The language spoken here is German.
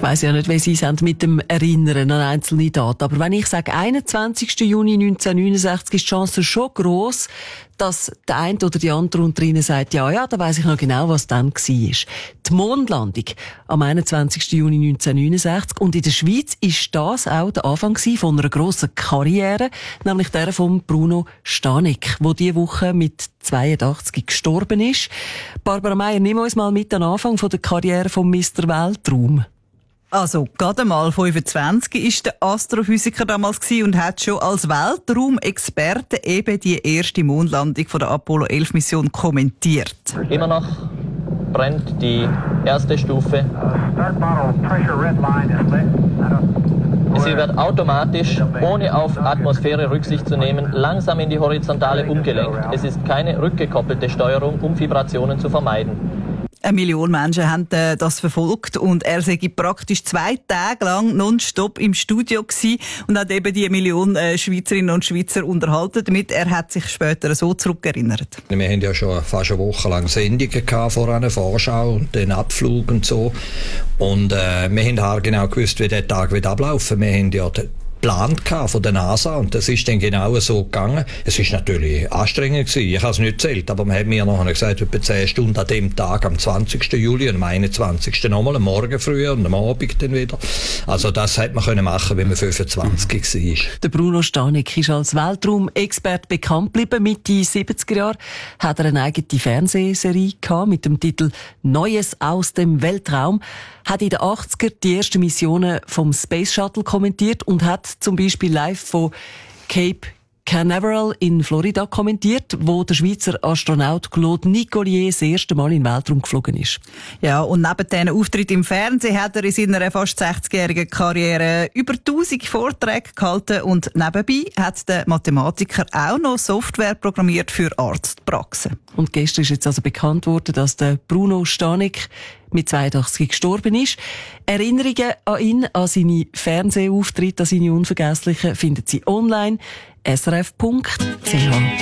weiss ja nicht, wie Sie sind mit dem Erinnern an einzelne Daten. Aber wenn ich sage 21. Juni 1969, ist die Chance schon gross, dass der eine oder die andere unter Ihnen sagt, ja, da weiss ich noch genau, was dann war. Die Mondlandung am 21. Juni 1969. Und in der Schweiz ist das auch der Anfang von einer grossen Karriere, nämlich der von Bruno Stanek, der diese Woche mit 82 gestorben ist. Barbara Meier, nimm uns mal mit an den Anfang der Karriere von Mr. Weltraum. Also, gerade mal 25 ist der Astrophysiker damals und hat schon als Weltraumexperte eben die erste Mondlandung von der Apollo 11 Mission kommentiert. Immer noch brennt die erste Stufe. Sie wird automatisch, ohne auf Atmosphäre Rücksicht zu nehmen, langsam in die Horizontale umgelenkt. Es ist keine rückgekoppelte Steuerung, um Vibrationen zu vermeiden. 1 Million Menschen haben das verfolgt und er sei praktisch 2 Tage lang nonstop im Studio gewesen und hat eben die 1 Million Schweizerinnen und Schweizer unterhalten damit. Er hat sich später so zurückerinnert. Wir haben ja schon fast eine Woche lang Sendungen gehabt, vor einer Vorschau und den Abflug und so. Und wir haben haargenau gewusst, wie der Tag wird ablaufen. Wir haben ja geplant von der NASA und das ist dann genau so gegangen. Es ist natürlich anstrengend gewesen. Ich habe es nicht gezählt, aber man hat mir nachher gesagt, etwa 10 Stunden an dem Tag, am 20. Juli und am 21. nochmal, am Morgen früher und am Abend dann wieder. Also das hätte man können machen, wenn man 25 war. Der Bruno Stanek ist als Weltraumexperte bekannt geblieben. Mitte 70er Jahre hat er eine eigene Fernsehserie gehabt mit dem Titel «Neues aus dem Weltraum». Hat in den 80er die ersten Missionen vom Space Shuttle kommentiert und hat zum Beispiel live von Cape Canaveral in Florida kommentiert, wo der Schweizer Astronaut Claude Nicollier das erste Mal in den Weltraum geflogen ist. Ja, und neben diesen Auftritten im Fernsehen hat er in seiner fast 60-jährigen Karriere über 1000 Vorträge gehalten und nebenbei hat der Mathematiker auch noch Software programmiert für Arztpraxen. Und gestern ist jetzt also bekannt worden, dass der Bruno Stanek mit 82 gestorben ist. Erinnerungen an ihn, an seine Fernsehauftritte, an seine unvergesslichen, finden Sie online srf.ch.